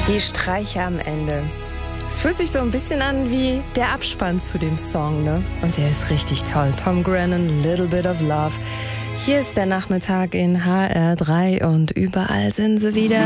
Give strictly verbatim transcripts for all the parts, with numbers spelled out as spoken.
Die Streicher am Ende. Es fühlt sich so ein bisschen an wie der Abspann zu dem Song, ne? Und der ist richtig toll. Tom Grennan, Little Bit of Love. Hier ist der Nachmittag in H R drei und überall sind sie wieder.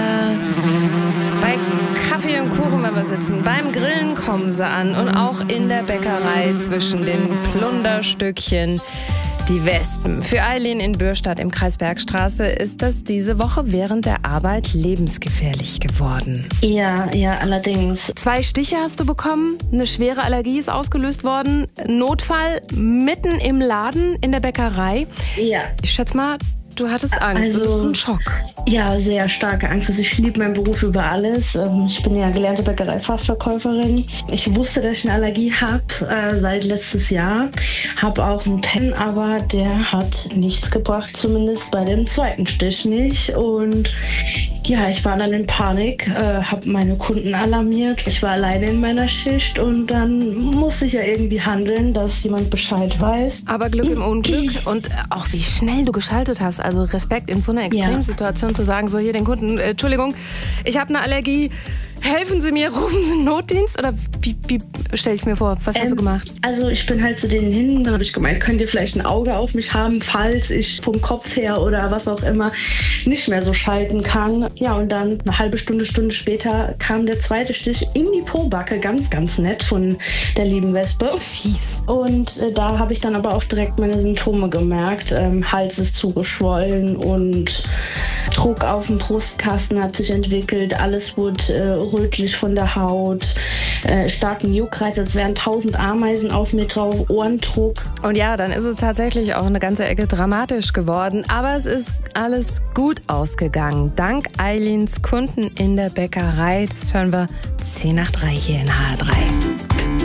Bei Kaffee und Kuchen, wenn wir sitzen, beim Grillen kommen sie an und auch in der Bäckerei zwischen den Plunderstückchen. Die Wespen. Für Eileen in Bürstadt im Kreis Bergstraße ist das diese Woche während der Arbeit lebensgefährlich geworden. Ja, ja, allerdings. Zwei Stiche hast du bekommen, eine schwere Allergie ist ausgelöst worden, Notfall mitten im Laden in der Bäckerei. Ja. Ich schätze mal, du hattest Angst, also, das ist ein Schock. Ja, sehr starke Angst. Also ich liebe meinen Beruf über alles. Ich bin ja gelernte Bäckereifachverkäuferin. Ich wusste, dass ich eine Allergie habe äh, seit letztes Jahr. Habe auch einen Pen, aber der hat nichts gebracht, zumindest bei dem zweiten Stich nicht. Und ja, ich war dann in Panik, äh, habe meine Kunden alarmiert. Ich war alleine in meiner Schicht und dann musste ich ja irgendwie handeln, dass jemand Bescheid weiß. Aber Glück im Unglück und auch wie schnell du geschaltet hast. Also Respekt in so einer Extremsituation. Ja. Zu sagen, so hier den Kunden, äh, Entschuldigung, ich habe eine Allergie, helfen Sie mir, rufen Sie einen Notdienst? Oder wie, wie stelle ich es mir vor? Was ähm, hast du gemacht? Also ich bin halt zu denen hin, dann habe ich gemeint, könnt ihr vielleicht ein Auge auf mich haben, falls ich vom Kopf her oder was auch immer nicht mehr so schalten kann. Ja, und dann eine halbe Stunde, Stunde später kam der zweite Stich in die Pobacke, ganz, ganz nett von der lieben Wespe. Fies. Und äh, da habe ich dann aber auch direkt meine Symptome gemerkt. Ähm, Hals ist zugeschwollen und Druck auf dem Brustkasten hat sich entwickelt, alles wurde äh, rötlich von der Haut, äh, starken Juckreiz, als wären tausend Ameisen auf mir drauf, Ohrendruck. Und ja, dann ist es tatsächlich auch eine ganze Ecke dramatisch geworden, aber es ist alles gut ausgegangen. Dank Eileens Kunden in der Bäckerei. Das hören wir zehn nach drei hier in H R drei.